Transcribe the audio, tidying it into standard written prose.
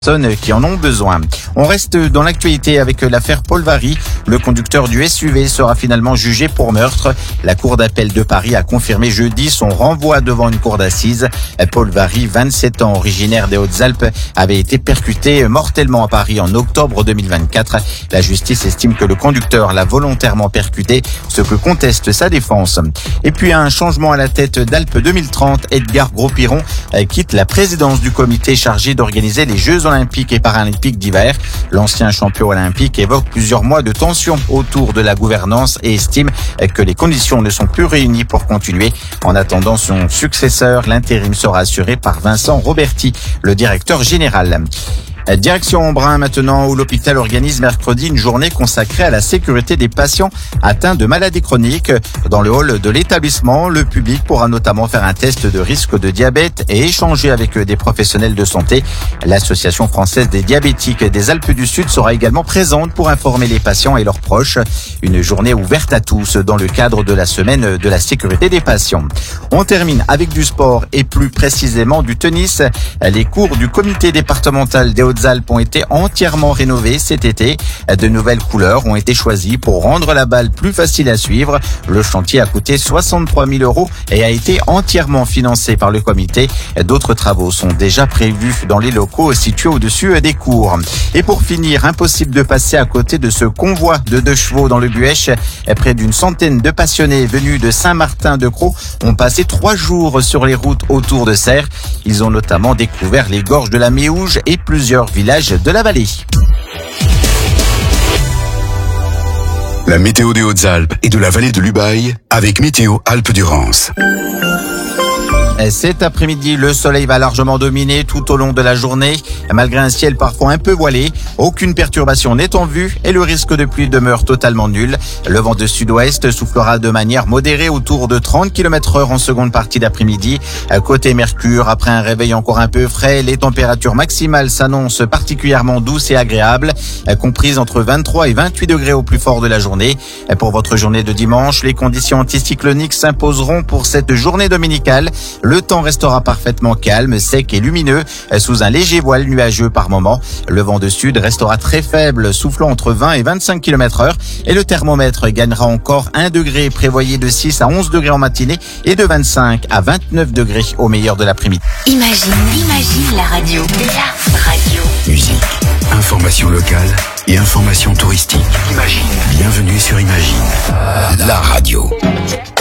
Personnes qui en ont besoin. On reste dans l'actualité avec l'affaire Paul Varry. Le conducteur du SUV sera finalement jugé pour meurtre. La Cour d'appel de Paris a confirmé jeudi son renvoi devant une cour d'assises. Paul Varry, 27 ans, originaire des Hautes-Alpes, avait été percuté mortellement à Paris en octobre 2024. La justice estime que le conducteur l'a volontairement percuté, ce que conteste sa défense. Et puis un changement à la tête d'Alpes 2030. Edgar Gros-Piron quitte la présidence du comité chargé d'organiser les Jeux olympiques et paralympiques d'hiver. L'ancien champion olympique évoque plusieurs mois de tension autour de la gouvernance et estime que les conditions ne sont plus réunies pour continuer. En attendant son successeur, l'intérim sera assuré par Vincent Roberti, le directeur général. Direction Embrun maintenant, où l'hôpital organise mercredi une journée consacrée à la sécurité des patients atteints de maladies chroniques. Dans le hall de l'établissement, le public pourra notamment faire un test de risque de diabète et échanger avec des professionnels de santé. L'Association française des diabétiques des Alpes du Sud sera également présente pour informer les patients et leurs proches. Une journée ouverte à tous dans le cadre de la semaine de la sécurité des patients. On termine avec du sport et plus précisément du tennis. Les cours du comité départemental des Hautes-Alpes ont été entièrement rénovés cet été. De nouvelles couleurs ont été choisies pour rendre la balle plus facile à suivre. Le chantier a coûté 63 000 € et a été entièrement financé par le comité. D'autres travaux sont déjà prévus dans les locaux situés au-dessus des cours. Et pour finir, impossible de passer à côté de ce convoi de 2 chevaux dans le Buëch. Près d'une centaine de passionnés venus de Saint-Martin-de-Crau ont passé 3 jours sur les routes autour de Serres. Ils ont notamment découvert les gorges de la Méouge et plusieurs villages de la vallée. La météo des Hautes-Alpes et de la vallée de l'Ubaye avec Météo Alpes-Durance. Cet après-midi, le soleil va largement dominer tout au long de la journée. Malgré un ciel parfois un peu voilé, aucune perturbation n'est en vue et le risque de pluie demeure totalement nul. Le vent de sud-ouest soufflera de manière modérée autour de 30 km/h en seconde partie d'après-midi. Côté Mercure, après un réveil encore un peu frais, les températures maximales s'annoncent particulièrement douces et agréables, comprises entre 23 et 28 degrés au plus fort de la journée. Pour votre journée de dimanche, les conditions anticycloniques s'imposeront pour cette journée dominicale. Le temps restera parfaitement calme, sec et lumineux, sous un léger voile nuageux par moment. Le vent de sud restera très faible, soufflant entre 20 et 25 km/h. Et le thermomètre gagnera encore 1 degré, prévoyé de 6 à 11 degrés en matinée et de 25 à 29 degrés au meilleur de l'après-midi. Imagine la radio. La radio. Musique, information locale et information touristique. Imagine. Bienvenue sur Imagine, la radio.